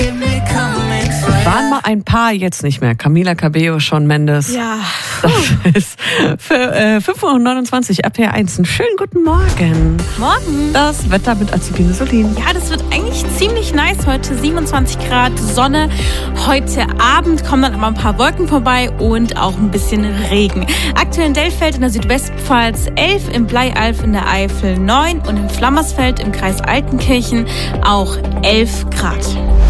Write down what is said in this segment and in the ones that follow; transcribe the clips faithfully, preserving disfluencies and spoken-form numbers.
Waren mal ein paar, jetzt nicht mehr. Camila Cabello, Shawn Mendes. Ja. Das ist für äh, fünf Uhr neunundzwanzig ab R eins. Einen schönen guten Morgen. Morgen. Das Wetter mit Azubine Solin. Ja, das wird eigentlich ziemlich nice heute. siebenundzwanzig Grad Sonne. Heute Abend kommen dann aber ein paar Wolken vorbei und auch ein bisschen Regen. Aktuell in Delfeld in der Südwestpfalz elf, im Bleialf in der Eifel neun und in Flammersfeld im Kreis Altenkirchen auch elf Grad.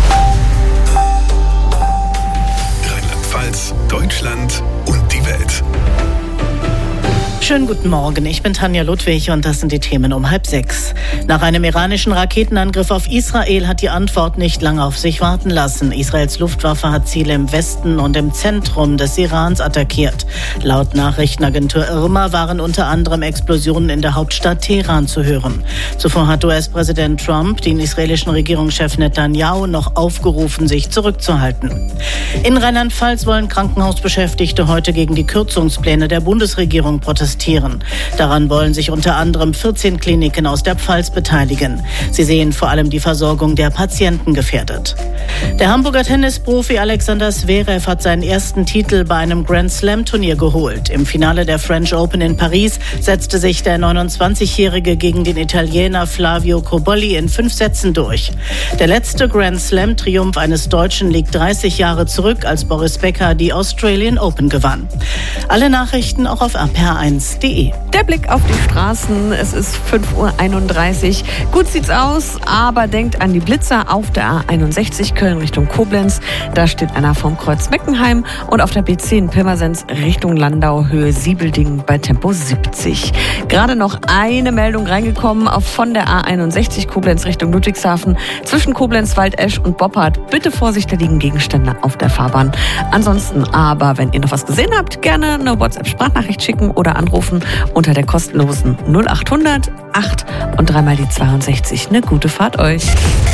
Rheinland-Pfalz, Deutschland und die Welt. Schönen guten Morgen, ich bin Tanja Ludwig und das sind die Themen um halb sechs. Nach einem iranischen Raketenangriff auf Israel hat die Antwort nicht lange auf sich warten lassen. Israels Luftwaffe hat Ziele im Westen und im Zentrum des Irans attackiert. Laut Nachrichtenagentur Irma waren unter anderem Explosionen in der Hauptstadt Teheran zu hören. Zuvor hat U S-Präsident Trump den israelischen Regierungschef Netanyahu noch aufgerufen, sich zurückzuhalten. In Rheinland-Pfalz wollen Krankenhausbeschäftigte heute gegen die Kürzungspläne der Bundesregierung protestieren. Daran wollen sich unter anderem vierzehn Kliniken aus der Pfalz beteiligen. Sie sehen vor allem die Versorgung der Patienten gefährdet. Der Hamburger Tennisprofi Alexander Zverev hat seinen ersten Titel bei einem Grand-Slam-Turnier geholt. Im Finale der French Open in Paris setzte sich der neunundzwanzigjährige gegen den Italiener Flavio Cobolli in fünf Sätzen durch. Der letzte Grand-Slam-Triumph eines Deutschen liegt dreißig Jahre zurück, als Boris Becker die Australian Open gewann. Alle Nachrichten auch auf r p r eins punkt d e. Der Blick auf die Straßen, es ist fünf Uhr einunddreißig. Gut sieht's aus, aber denkt an die Blitzer auf der A einundsechzig Köln Richtung Koblenz. Da steht einer vom Kreuz Meckenheim und auf der B zehn Pirmasens Richtung Landau Höhe Siebelding bei Tempo siebzig. Gerade noch eine Meldung reingekommen von der A einundsechzig Koblenz Richtung Ludwigshafen. Zwischen Koblenz, Waldesch und Boppard. Bitte Vorsicht, da liegen Gegenstände auf der Fahrbahn. Ansonsten aber, wenn ihr noch was gesehen habt, gerne eine WhatsApp-Sprachnachricht schicken oder anrufen unter der kostenlosen null achthundert acht und dreimal die zweiundsechzig. Eine gute Fahrt euch.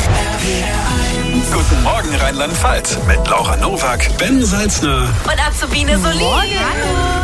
Guten Morgen Rheinland-Pfalz mit Laura Nowak, Ben Salzner Und Azubine Solin. Hallo.